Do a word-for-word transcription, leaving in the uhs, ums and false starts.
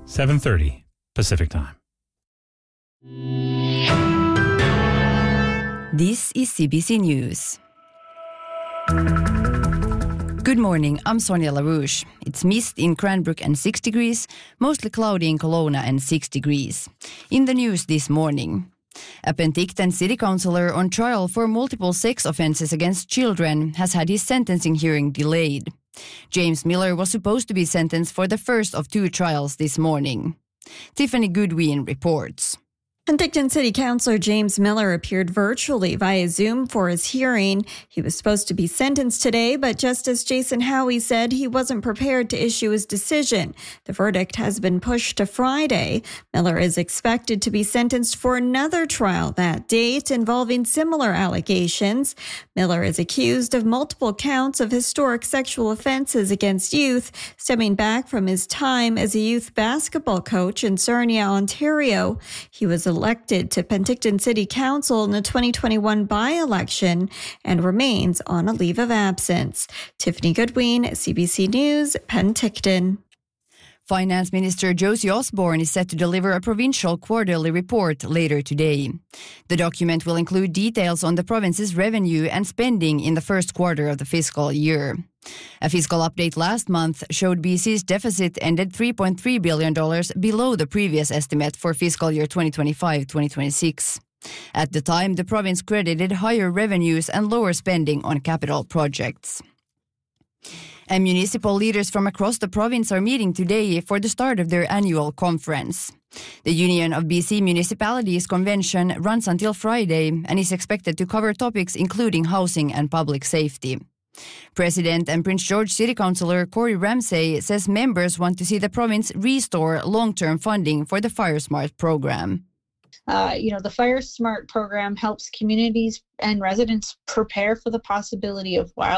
seven thirty Pacific Time. This is C B C News. Good morning, I'm Sonia LaRouche. It's mist in Cranbrook and six degrees, mostly cloudy in Kelowna and six degrees. In the news this morning, a Penticton city councillor on trial for multiple sex offences against children has had his sentencing hearing delayed. James Miller was supposed to be sentenced for the first of two trials this morning. Tiffany Goodwin reports. Penticton City Councillor James Miller appeared virtually via Zoom for his hearing. He was supposed to be sentenced today, but Justice Jason Howie said he wasn't prepared to issue his decision. The verdict has been pushed to Friday. Miller is expected to be sentenced for another trial that date involving similar allegations. Miller is accused of multiple counts of historic sexual offences against youth, stemming back from his time as a youth basketball coach in Sarnia, Ontario. He was elected to Penticton City Council in the twenty twenty-one by-election and remains on a leave of absence. Tiffany Goodwin, C B C News, Penticton. Finance Minister Josie Osborne is set to deliver a provincial quarterly report later today. The document will include details on the province's revenue and spending in the first quarter of the fiscal year. A fiscal update last month showed B C's deficit ended three point three billion dollars below the previous estimate for fiscal year twenty twenty-five twenty twenty-six. At the time, the province credited higher revenues and lower spending on capital projects. And municipal leaders from across the province are meeting today for the start of their annual conference. The Union of B C Municipalities convention runs until Friday and is expected to cover topics including housing and public safety. President and Prince George City Councillor Corey Ramsay says members want to see the province restore long-term funding for the Fire Smart program. Uh, you know, the Fire Smart program helps communities and residents prepare for the possibility of wild